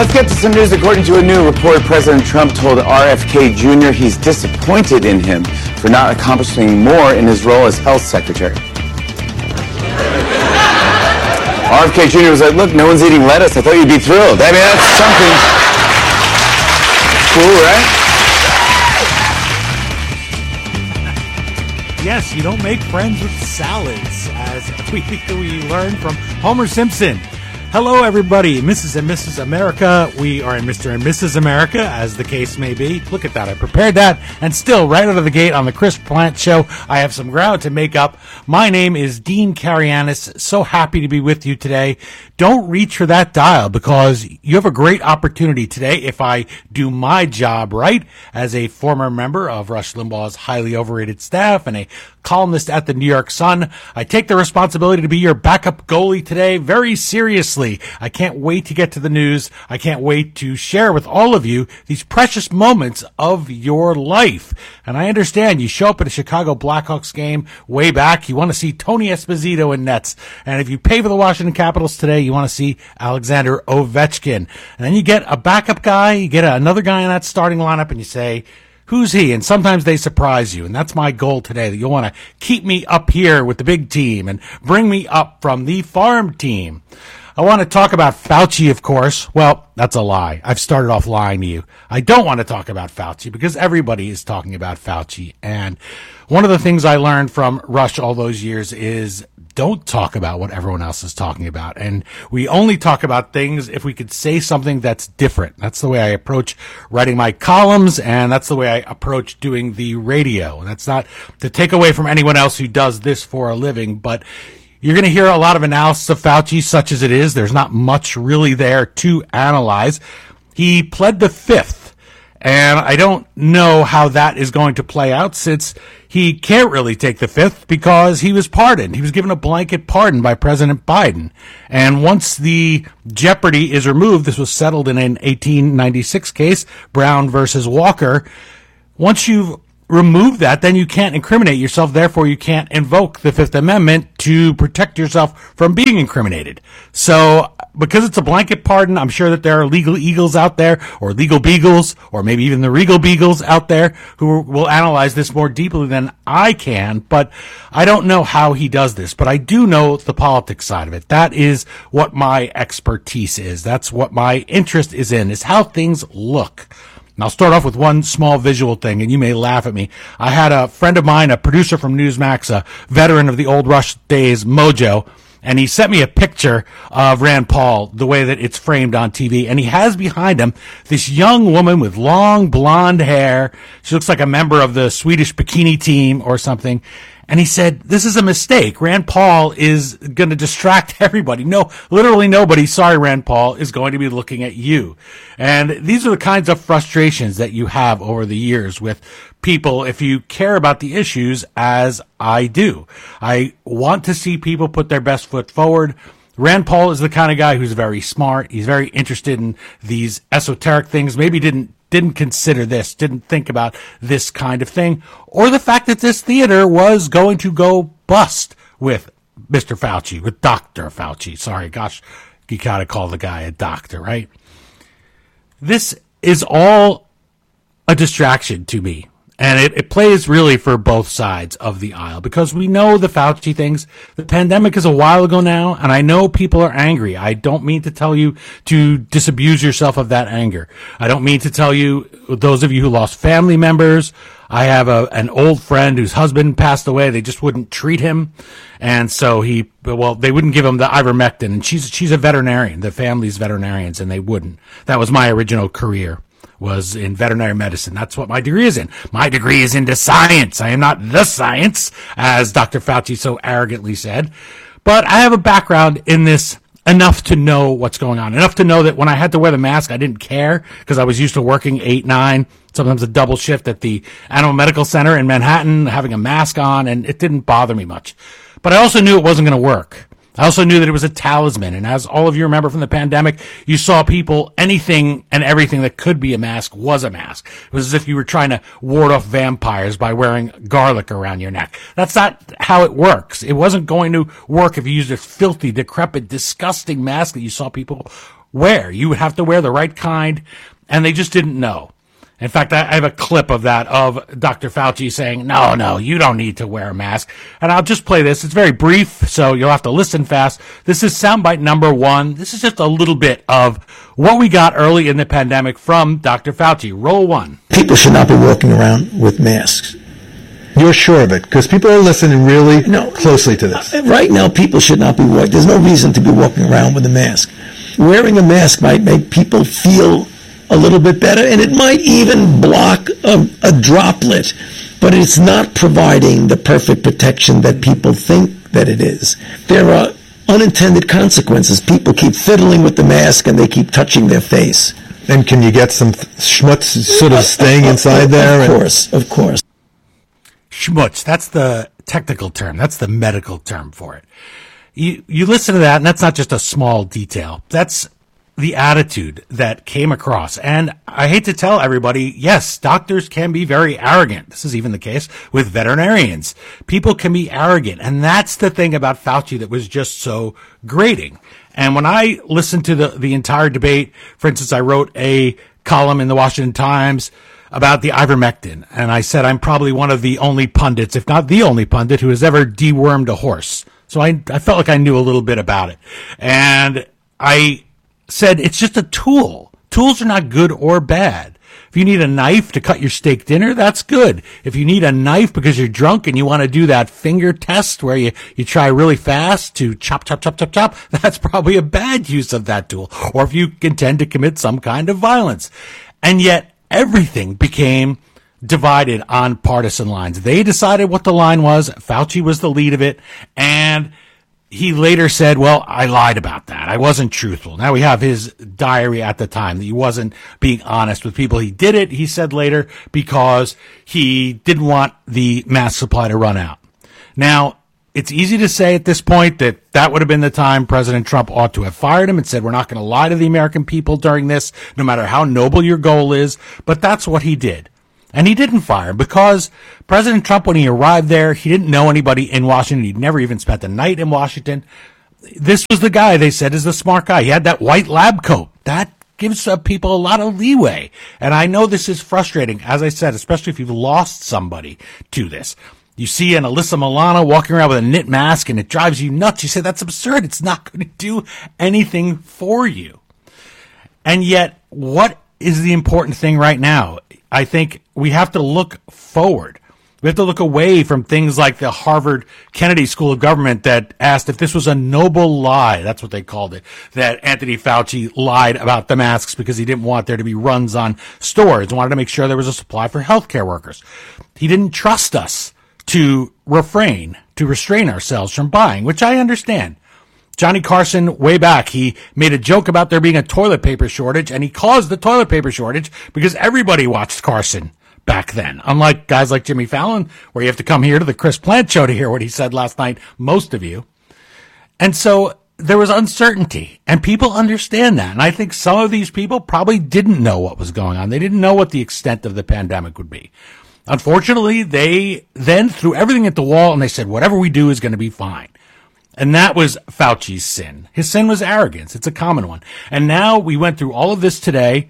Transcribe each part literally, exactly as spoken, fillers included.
Let's get to some news. According to a new report, President Trump told R F K Junior he's disappointed in him for not accomplishing more in his role as health secretary. R F K Junior was like, look, no one's eating lettuce. I thought you'd be thrilled. I mean, that's something cool, right? Yes, you don't make friends with salads, as we, we learned from Homer Simpson. Hello, everybody. Missus and Missus America. We are in Mister and Missus America, as the case may be. Look at that. I prepared that. And still, right out of the gate on the Chris Plant Show, I have some ground to make up. My name is Dean Karayanis. So happy to be with you today. Don't reach for that dial, because you have a great opportunity today if I do my job right as a former member of Rush Limbaugh's highly overrated staff and a columnist at the New York Sun. I take the responsibility to be your backup goalie today very seriously. I can't wait to get to the news. I can't wait to share with all of you these precious moments of your life. And I understand you show up at a Chicago Blackhawks game way back. You want to see Tony Esposito in nets. And if you pay for the Washington Capitals today, you want to see Alexander Ovechkin. And then you get a backup guy, you get another guy in that starting lineup, and you say, who's he? And sometimes they surprise you. And that's my goal today, that you'll want to keep me up here with the big team and bring me up from the farm team. I want to talk about Fauci, of course. Well, that's a lie. I've started off lying to you. I don't want to talk about Fauci because everybody is talking about Fauci. And one of the things I learned from Rush all those years is don't talk about what everyone else is talking about. And we only talk about things if we could say something that's different. That's the way I approach writing my columns, and that's the way I approach doing the radio. And that's not to take away from anyone else who does this for a living, but you're going to hear a lot of analysis of Fauci, such as it is. There's not much really there to analyze. He pled the fifth, and I don't know how that is going to play out, since he can't really take the fifth because he was pardoned. He was given a blanket pardon by President Biden. And once the jeopardy is removed, this was settled in an eighteen ninety-six case, Brown versus Walker. Once you've remove that, then you can't incriminate yourself. Therefore, you can't invoke the Fifth Amendment to protect yourself from being incriminated. So, because it's a blanket pardon, I'm sure that there are legal eagles out there, or legal beagles, or maybe even the regal beagles out there who will analyze this more deeply than I can. But I don't know how he does this, but I do know the politics side of it. That is what my expertise is. That's what my interest is in, is how things look. And I'll start off with one small visual thing, and you may laugh at me. I had a friend of mine, a producer from Newsmax, a veteran of the old Rush days, Mojo, and he sent me a picture of Rand Paul, the way that it's framed on T V, and he has behind him this young woman with long blonde hair. She looks like a member of the Swedish bikini team or something. And he said, this is a mistake. Rand Paul is going to distract everybody. No, literally nobody, sorry, Rand Paul, is going to be looking at you. And these are the kinds of frustrations that you have over the years with people if you care about the issues as I do. I want to see people put their best foot forward. Rand Paul is the kind of guy who's very smart. He's very interested in these esoteric things. Maybe didn't didn't consider this, didn't think about this kind of thing, or the fact that this theater was going to go bust with Mister Fauci, with Doctor Fauci. Sorry, gosh, you gotta call the guy a doctor, right? This is all a distraction to me. And it, it plays really for both sides of the aisle, because we know the Fauci things. The pandemic is a while ago now, and I know people are angry. I don't mean to tell you to disabuse yourself of that anger. I don't mean to tell you, those of you who lost family members, I have a, an old friend whose husband passed away. They just wouldn't treat him. And so he, well, they wouldn't give him the ivermectin. And she's, she's a veterinarian. The family's veterinarians, and they wouldn't. That was my original career, was in veterinary medicine. That's what my degree is in. My degree is into science. I am not the science, as Doctor Fauci so arrogantly said. But I have a background in this enough to know what's going on. Enough to know that when I had to wear the mask, I didn't care, because I was used to working eight, nine, sometimes a double shift at the Animal Medical Center in Manhattan, having a mask on, and it didn't bother me much. But I also knew it wasn't going to work. I also knew that it was a talisman, and as all of you remember from the pandemic, you saw people, anything and everything that could be a mask was a mask. It was as if you were trying to ward off vampires by wearing garlic around your neck. That's not how it works. It wasn't going to work if you used a filthy, decrepit, disgusting mask that you saw people wear. You would have to wear the right kind, and they just didn't know. In fact, I have a clip of that of Doctor Fauci saying, no, no, you don't need to wear a mask. And I'll just play this. It's very brief, so you'll have to listen fast. This is soundbite number one. This is just a little bit of what we got early in the pandemic from Doctor Fauci. Roll one. People should not be walking around with masks. You're sure of it? Because people are listening really no, closely to this. Right now, people should not be walking. There's no reason to be walking around with a mask. Wearing a mask might make people feel a little bit better, and it might even block a, a droplet, but it's not providing the perfect protection that people think that it is. There are unintended consequences. People keep fiddling with the mask and they keep touching their face. And can you get some schmutz sort of staying inside there? Of course, of course. Schmutz, that's the technical term. That's the medical term for it. You, you listen to that, and that's not just a small detail. That's the attitude that came across. And I hate to tell everybody, yes, doctors can be very arrogant. This is even the case with veterinarians. People can be arrogant. And that's the thing about Fauci that was just so grating. And when I listened to the, the entire debate, for instance, I wrote a column in the Washington Times about the ivermectin. And I said, I'm probably one of the only pundits, if not the only pundit, who has ever dewormed a horse. So I, I felt like I knew a little bit about it. And I said it's just a tool. Tools are not good or bad. If you need a knife to cut your steak dinner, that's good. If you need a knife because you're drunk and you want to do that finger test where you, you try really fast to chop, chop, chop, chop, chop, that's probably a bad use of that tool. Or if you intend to commit some kind of violence. And yet everything became divided on partisan lines. They decided what the line was. Fauci was the lead of it. And he later said, well, I lied about that. I wasn't truthful. Now we have his diary at the time that he wasn't being honest with people. He did it, he said later, because he didn't want the mask supply to run out. Now, it's easy to say at this point that that would have been the time President Trump ought to have fired him and said, we're not going to lie to the American people during this, no matter how noble your goal is. But that's what he did. And he didn't fire him because President Trump, when he arrived there, he didn't know anybody in Washington. He'd never even spent a night in Washington. This was the guy they said is the smart guy. He had that white lab coat. That gives uh, people a lot of leeway. And I know this is frustrating, as I said, especially if you've lost somebody to this. You see an Alyssa Milano walking around with a knit mask and it drives you nuts. You say, that's absurd. It's not going to do anything for you. And yet, what is the important thing right now? I think we have to look forward. We have to look away from things like the Harvard Kennedy School of Government that asked if this was a noble lie. That's what they called it. That Anthony Fauci lied about the masks because he didn't want there to be runs on stores and wanted to make sure there was a supply for healthcare workers. He didn't trust us to refrain, to restrain ourselves from buying, which I understand. Johnny Carson, way back, he made a joke about there being a toilet paper shortage, and he caused the toilet paper shortage because everybody watched Carson back then. Unlike guys like Jimmy Fallon, where you have to come here to the Chris Plant show to hear what he said last night, most of you. And so there was uncertainty, and people understand that. And I think some of these people probably didn't know what was going on. They didn't know what the extent of the pandemic would be. Unfortunately, they then threw everything at the wall, and they said, whatever we do is going to be fine. And that was Fauci's sin. His sin was arrogance. It's a common one. And now we went through all of this today,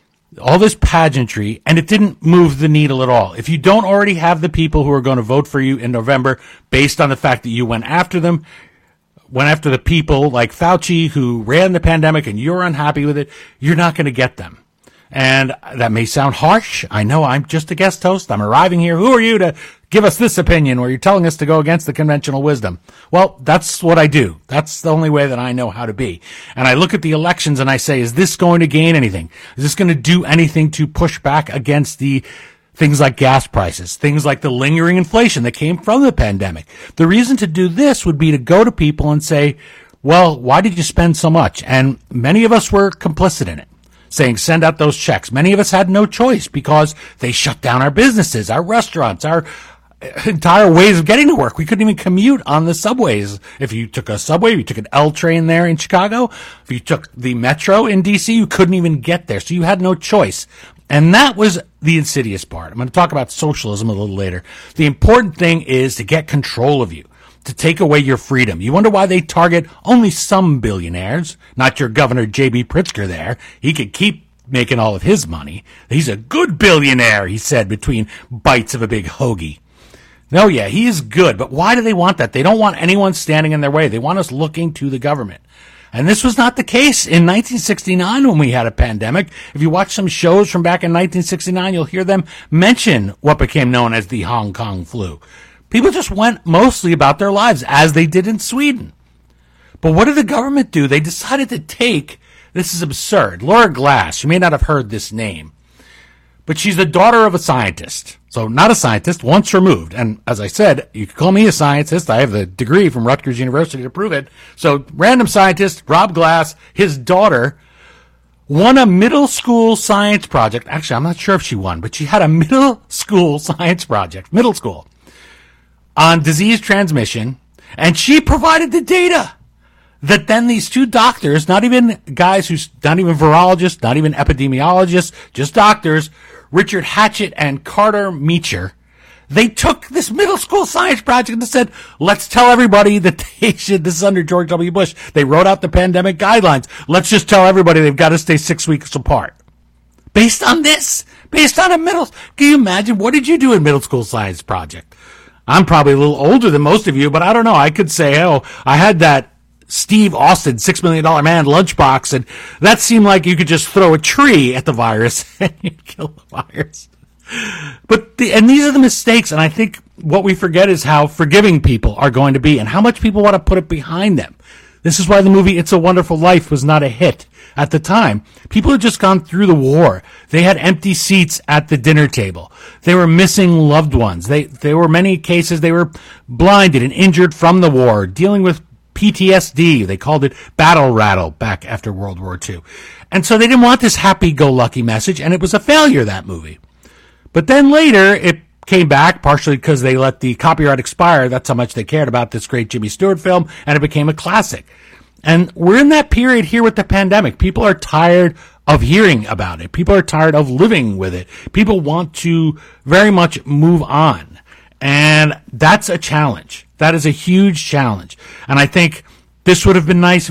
all this pageantry, and it didn't move the needle at all. If you don't already have the people who are going to vote for you in November based on the fact that you went after them, went after the people like Fauci who ran the pandemic and you're unhappy with it, you're not going to get them. And that may sound harsh. I know I'm just a guest host. I'm arriving here. Who are you to give us this opinion where you're telling us to go against the conventional wisdom? Well, that's what I do. That's the only way that I know how to be. And I look at the elections and I say, is this going to gain anything? Is this going to do anything to push back against the things like gas prices, things like the lingering inflation that came from the pandemic? The reason to do this would be to go to people and say, well, why did you spend so much? And many of us were complicit in it, saying send out those checks. Many of us had no choice because they shut down our businesses, our restaurants, our entire ways of getting to work. We couldn't even commute on the subways. If you took a subway, if you took an L train there in Chicago, if you took the metro in D C, you couldn't even get there. So you had no choice. And that was the insidious part. I'm going to talk about socialism a little later. The important thing is to get control of you, to take away your freedom. You wonder why they target only some billionaires, not your Governor J B Pritzker there. He could keep making all of his money. He's a good billionaire, he said between bites of a big hoagie. No, yeah, he is good, but why do they want that? They don't want anyone standing in their way. They want us looking to the government. And this was not the case in nineteen sixty-nine when we had a pandemic. If you watch some shows from back in nineteen sixty-nine, you'll hear them mention what became known as the Hong Kong flu. People just went mostly about their lives as they did in Sweden. But what did the government do? They decided to take, this is absurd, Laura Glass. You may not have heard this name, but she's the daughter of a scientist. So not a scientist, once removed. And as I said, you could call me a scientist. I have the degree from Rutgers University to prove it. So random scientist, Rob Glass, his daughter, won a middle school science project. Actually, I'm not sure if she won, but she had a middle school science project, middle school, on disease transmission. And she provided the data that then these two doctors, not even guys who's not even virologists, not even epidemiologists, just doctors, Richard Hatchett and Carter Meacher, they took this middle school science project and said, let's tell everybody that they should, this is under George W. Bush, they wrote out the pandemic guidelines. Let's just tell everybody they've got to stay six weeks apart. Based on this, based on a middle, can you imagine, what did you do in middle school science project? I'm probably a little older than most of you, but I don't know. I could say, oh, I had that Steve Austin Six Million Dollar Man lunchbox, and that seemed like you could just throw a tree at the virus and you'd kill the virus. But the, and these are the mistakes, and I think what we forget is how forgiving people are going to be and how much people want to put it behind them. This is why the movie It's a Wonderful Life was not a hit at the time. People had just gone through the war. They had empty seats at the dinner table. They were missing loved ones. They, there were many cases they were blinded and injured from the war, dealing with P T S D. They called it battle rattle back after World War Two. And so they didn't want this happy-go-lucky message, and it was a failure, that movie. But then later, it came back, partially because they let the copyright expire. That's how much they cared about this great Jimmy Stewart film, and it became a classic. And we're in that period here with the pandemic. People are tired of hearing about it. People are tired of living with it. People want to very much move on. And that's a challenge. That is a huge challenge. And I think this would have been nice